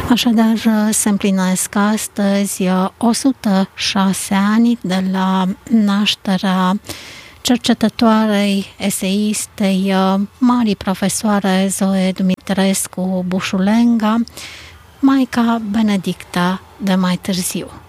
Așadar, se împlinesc astăzi 106 ani de la nașterea cercetătoarei, eseistei, marii profesoare Zoe Dumitrescu Bușulenga, Maica Benedicta de mai târziu.